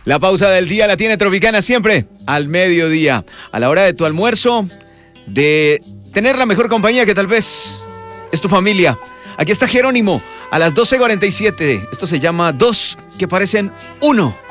La pausa del día la tiene Tropicana siempre al mediodía, a la hora de tu almuerzo, de tener la mejor compañía que tal vez es tu familia. Aquí está Jerónimo a las 12:47. Esto se llama Dos que parecen uno.